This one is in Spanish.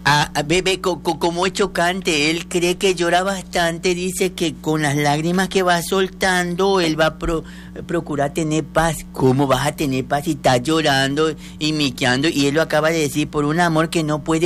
Bebé, como es chocante, él cree que llora bastante, dice que con las lágrimas que va soltando, él va a procurar tener paz. ¿Cómo vas a tener paz si estás llorando y miqueando? Y él lo acaba de decir, por un amor que no puede